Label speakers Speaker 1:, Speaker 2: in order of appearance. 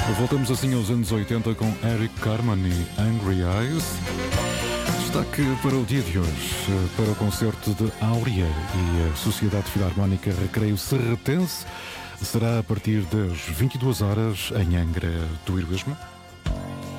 Speaker 1: Voltamos assim aos anos 80 com Eric Carmen e Angry Eyes. Destaque para o dia de hoje, para o concerto de Áurea e a Sociedade Filarmónica Recreio Serratense. Será a partir das 22 horas em Angra do Heroísmo.